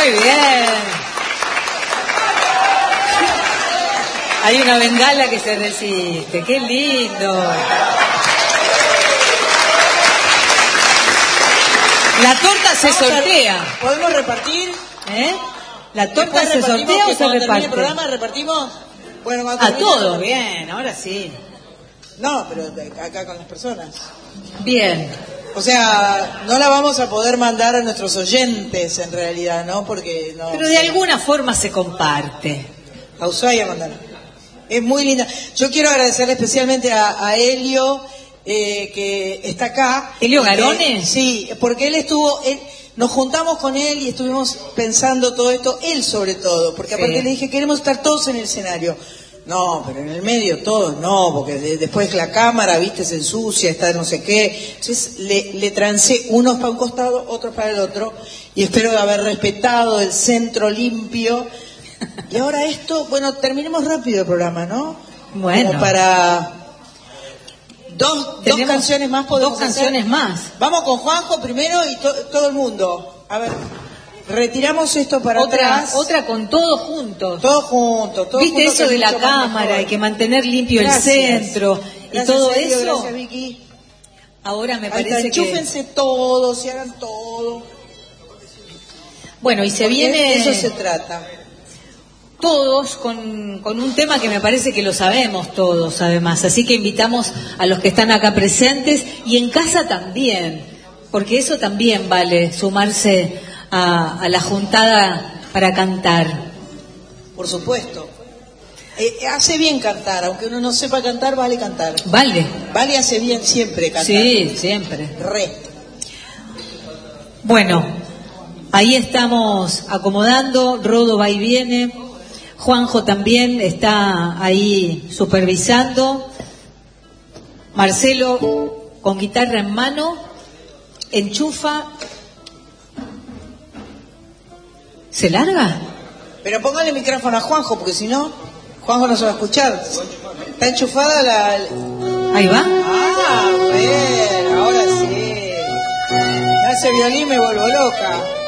Muy bien. Hay una bengala que se resiste. ¡Qué lindo! La torta se sortea. ¿Podemos repartir? ¿La torta se sortea o se reparte? ¿El programa repartimos? Bueno, a todos, bien, ahora sí. No, pero acá con las personas. Bien. O sea, no la vamos a poder mandar a nuestros oyentes en realidad, ¿no? Porque no. Pero de alguna forma se comparte. A Ushuaia mandar. Es muy linda. Yo quiero agradecerle especialmente a Helio, que está acá. ¿Helio Garone? Sí, porque él estuvo... nos juntamos con él y estuvimos pensando todo esto, él sobre todo, porque aparte le dije, queremos estar todos en el escenario. No, pero en el medio todos no, porque después la cámara, viste, se ensucia, está no sé qué. Entonces le trancé unos para un costado, otros para el otro, y espero haber respetado el centro limpio. Y ahora esto, bueno, terminemos rápido el programa, ¿no? Bueno. Como para... Dos canciones más podemos hacer. Dos canciones más. Vamos con Juanjo primero y todo el mundo. A ver, retiramos esto para atrás. Otra con todos juntos. Todos juntos. ¿Viste eso de la cámara? Hay que mantener limpio el centro. Gracias, y todo Sergio, eso. Gracias, Vicky. Ahora me parece que... Enchúfense todos y hagan todo. Bueno, y se viene... De eso se trata. Todos con un tema que me parece que lo sabemos todos además, así que invitamos a los que están acá presentes y en casa también, porque eso también vale, sumarse a la juntada para cantar. Por supuesto. Hace bien cantar, aunque uno no sepa cantar, vale cantar. Vale. Vale, hace bien siempre cantar. Sí, siempre. Bueno, ahí estamos acomodando, Rodo va y viene. Juanjo también está ahí supervisando. Marcelo con guitarra en mano, enchufa. ¿Se larga? Pero póngale el micrófono a Juanjo, porque si no, Juanjo no se va a escuchar. Está enchufada la... Ahí va. Ah, bueno, ahora sí. Ese violín me vuelvo loca.